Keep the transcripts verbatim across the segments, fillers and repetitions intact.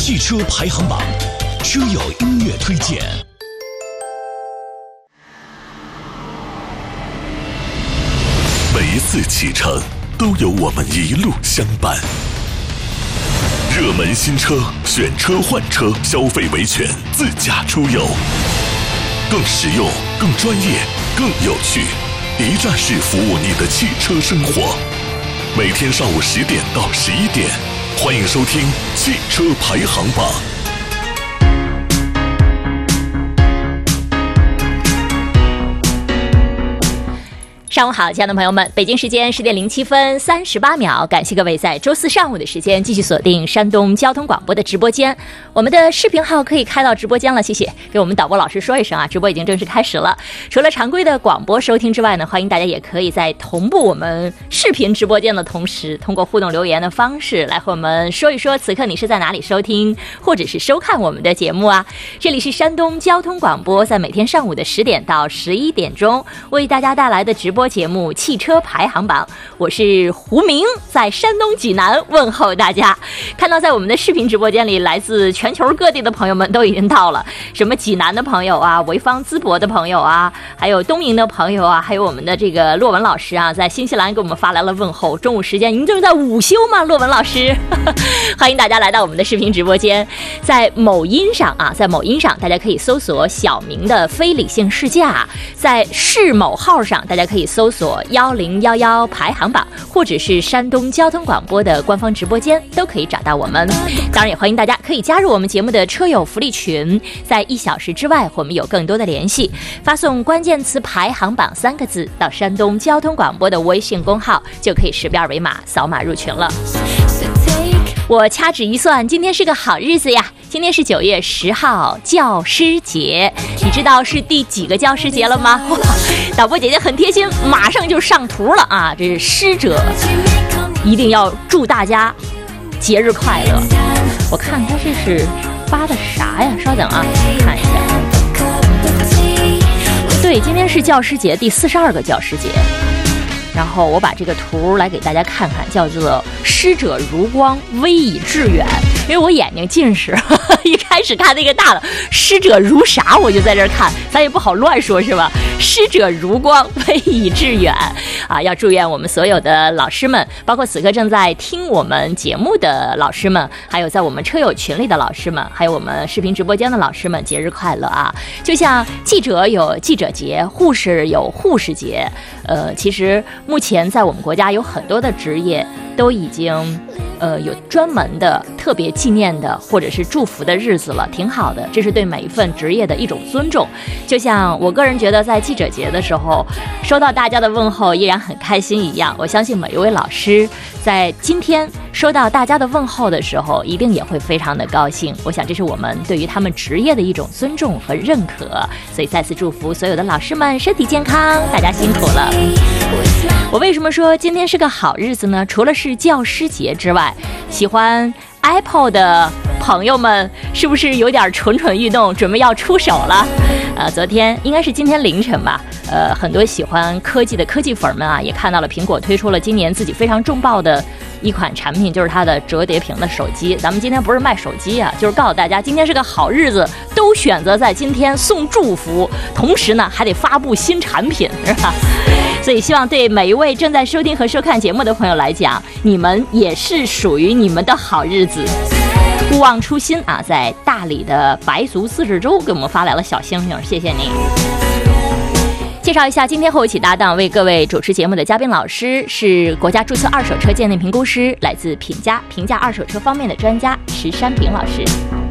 汽车排行榜，车友音乐推荐。每一次启程都有我们一路相伴。热门新车，选车换车，消费维权，自驾出游，更实用、更专业、更有趣，一站式服务你的汽车生活。每天上午十点到十一点，欢迎收听汽车排行榜。 上午好，亲爱的朋友们，北京时间十点零七分三十八秒，感谢各位在周四上午的时间继续锁定山东交通广播的直播间。我们的视频号可以开到直播间了，谢谢，给我们导播老师说一声啊，直播已经正式开始了。除了常规的广播收听之外呢，欢迎大家也可以在同步我们视频直播间的同时，通过互动留言的方式来和我们说一说，此刻你是在哪里收听或者是收看我们的节目啊？这里是山东交通广播，在每天上午的十点到十一点钟为大家带来的直播节目汽车排行榜，我是胡明，在山东济南问候大家。看到在我们的视频直播间里，来自全球各地的朋友们都已经到了，什么济南的朋友啊，潍坊淄博的朋友啊，还有东营的朋友啊，还有我们的这个洛文老师啊，在新西兰给我们发来了问候。中午时间您正在午休吗，洛文老师？欢迎大家来到我们的视频直播间。在某音上啊，在某音上大家可以搜索小明的非理性试驾，在市某号上大家可以搜索幺零幺幺排行榜，或者是山东交通广播的官方直播间，都可以找到我们。当然也欢迎大家可以加入我们节目的车友福利群，在一小时之外我们有更多的联系，发送关键词排行榜三个字到山东交通广播的微信公号，就可以识别二维码扫码入群了。我掐指一算，今天是个好日子呀，今天是九月十号教师节，你知道是第几个教师节了吗？导播姐姐很贴心，马上就上图了啊！这是师者，一定要祝大家节日快乐。我看他这是发的啥呀？稍等啊，看一下。对，今天是教师节，第四十二个教师节。然后我把这个图来给大家看看，叫做师者如光，威以致远。因为我眼睛近视，呵呵，一开始看那个大的师者如啥，我就在这儿看，咱也不好乱说是吧？师者如光，威以致远啊！要祝愿我们所有的老师们，包括此刻正在听我们节目的老师们，还有在我们车友群里的老师们，还有我们视频直播间的老师们，节日快乐啊！就像记者有记者节，护士有护士节，呃，其实目前在我们国家有很多的职业都已经呃有专门的特别纪念的或者是祝福的日子了，挺好的，这是对每一份职业的一种尊重。就像我个人觉得在记者节的时候收到大家的问候依然很开心一样，我相信每一位老师在今天收到大家的问候的时候一定也会非常的高兴，我想这是我们对于他们职业的一种尊重和认可，所以再次祝福所有的老师们身体健康，大家辛苦了。我为什么说今天是个好日子呢？除了是教师节之外，喜欢 Apple 的朋友们是不是有点蠢蠢欲动，准备要出手了？呃，昨天应该是今天凌晨吧，呃，很多喜欢科技的科技粉们啊，也看到了苹果推出了今年自己非常重磅的一款产品，就是它的折叠屏的手机。咱们今天不是卖手机啊，就是告诉大家今天是个好日子，都选择在今天送祝福，同时呢还得发布新产品，是吧？所以希望对每一位正在收听和收看节目的朋友来讲，你们也是属于你们的好日子。勿忘初心啊，在大理的白族自治州给我们发来了小星星，谢谢你。介绍一下今天和我一起搭档为各位主持节目的嘉宾老师，是国家注册二手车鉴定评估师，来自品家评价二手车方面的专家石山平老师。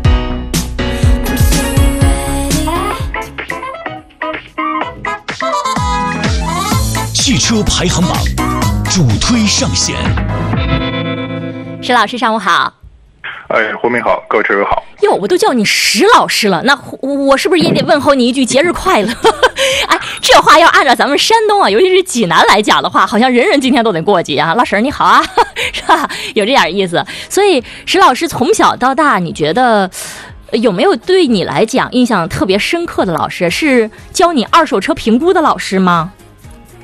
汽车排行榜主推上线。 石老师上午好。 哎，胡明好，各位车友好。 哟，我都叫你石老师了，那我是不是也得问候你一句节日快乐？哎，这话要按照咱们山东啊，尤其是济南来讲的话，好像人人今天都得过节啊。老婶你好啊，是吧？有这点意思。所以石老师从小到大，你觉得有没有对你来讲印象特别深刻的老师？是教你二手车评估的老师吗？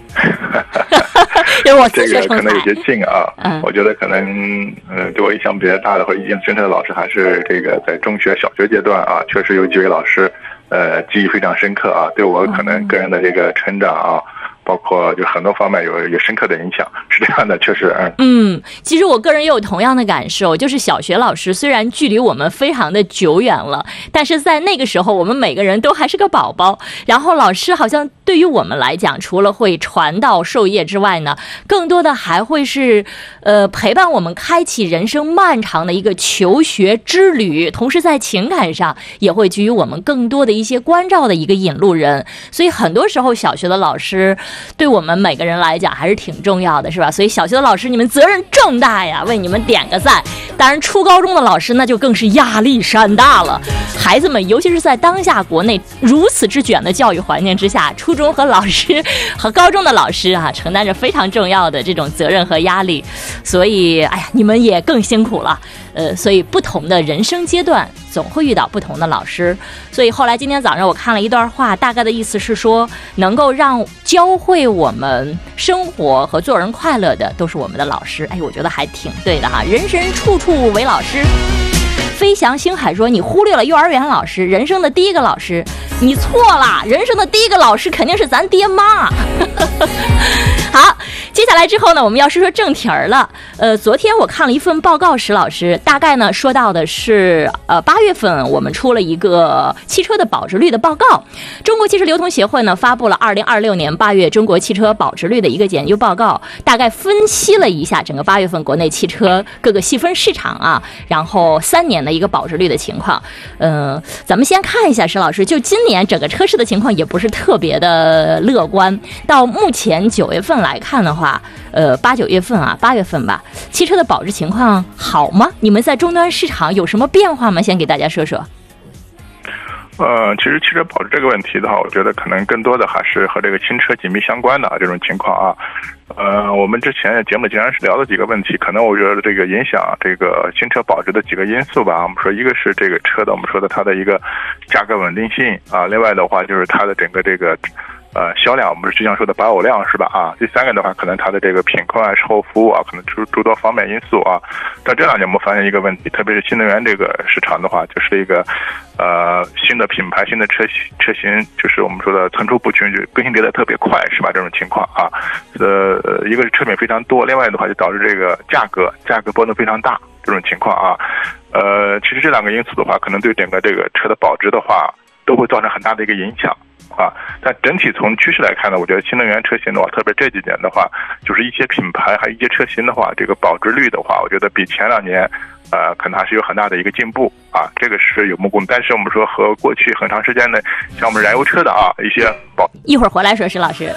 因为我自学这个可能有些近啊。 嗯， 我觉得可能呃对我影响比较大的或者印象深刻的老师，还是这个在中学、小学阶段啊，确实有几位老师呃记忆非常深刻啊，对我可能个人的这个成长啊。包括就很多方面有有深刻的影响，是这样的，确实，嗯嗯，其实我个人也有同样的感受，就是小学老师虽然距离我们非常的久远了，但是在那个时候我们每个人都还是个宝宝，然后老师好像对于我们来讲，除了会传道授业之外呢，更多的还会是呃陪伴我们开启人生漫长的一个求学之旅，同时在情感上也会给予我们更多的一些关照的一个引路人，所以很多时候小学的老师对我们每个人来讲还是挺重要的，是吧？所以小学的老师你们责任重大呀，为你们点个赞。当然初高中的老师那就更是压力山大了，孩子们尤其是在当下国内如此之卷的教育环境之下，初中和老师和高中的老师啊承担着非常重要的这种责任和压力，所以哎呀你们也更辛苦了。呃，所以不同的人生阶段总会遇到不同的老师，所以后来今天早上我看了一段话，大概的意思是说，能够让教会我们生活和做人快乐的都是我们的老师。哎，我觉得还挺对的哈，人人处处为老师。飞翔星海说，你忽略了幼儿园老师，人生的第一个老师。你错了，人生的第一个老师肯定是咱爹妈。好，接下来之后呢，我们要说说正题儿了。呃，昨天我看了一份报告，石老师大概呢说到的是，呃，八月份我们出了一个汽车的保值率的报告。中国汽车流通协会呢发布了二零二六年八月中国汽车保值率的一个研究报告，大概分析了一下整个八月份国内汽车各个细分市场啊，然后三年的一个保值率的情况。呃，咱们先看一下，石老师，就今年整个车市的情况也不是特别的乐观。到目前九月份来看的话，呃，八九月份啊，八月份吧，汽车的保值情况好吗？你们在终端市场有什么变化吗？先给大家说说。 呃，其实汽车保值这个问题的话，我觉得可能更多的还是和这个新车紧密相关的这种情况啊。呃，我们之前节目经常是聊了几个问题，可能我觉得这个影响这个新车保值的几个因素吧。我们说一个是这个车的，我们说的它的一个价格稳定性啊，另外的话就是它的整个这个呃销量，我们之前说的保有量是吧啊？第三个的话，可能它的这个品控啊、售后服务啊，可能诸诸多方面因素啊。但这两年我们发现一个问题，特别是新能源这个市场的话，就是一个呃新的品牌、新的车车型，就是我们说的层出不穷，就更新迭代特别快是吧？这种情况啊，呃，一个是车品非常多，另外的话就导致这个价格价格波动非常大这种情况啊。呃，其实这两个因素的话，可能对整个这个车的保值的话，都会造成很大的一个影响。啊，但整体从趋势来看呢，我觉得新能源车型的话，特别这几年的话，就是一些品牌还有一些车型的话，这个保值率的话，我觉得比前两年，呃，可能还是有很大的一个进步啊，这个是有目共睹。但是我们说和过去很长时间的，像我们燃油车的啊一些保， 一会儿回来说，石老师。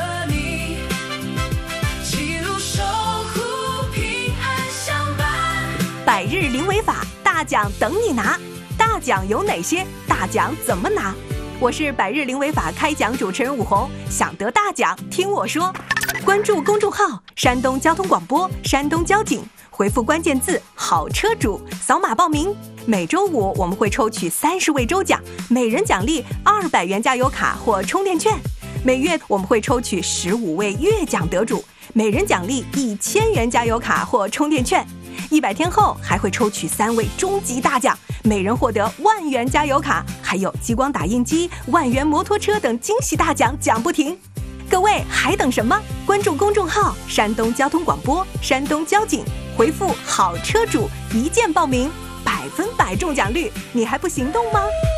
百日零违法大奖等你拿，大奖有哪些？大奖怎么拿？我是百日零违法开讲主持人武红，想得大奖听我说。关注公众号山东交通广播、山东交警，回复关键字好车主，扫码报名。每周五我们会抽取三十位周奖，每人奖励二百元加油卡或充电券。每月我们会抽取十五位月奖得主，每人奖励一千元加油卡或充电券。一百天后还会抽取三位终极大奖，每人获得万元加油卡，还有激光打印机、万元摩托车等惊喜大奖，奖不停。各位还等什么？关注公众号山东交通广播、山东交警，回复好车主一键报名，百分百中奖率，你还不行动吗？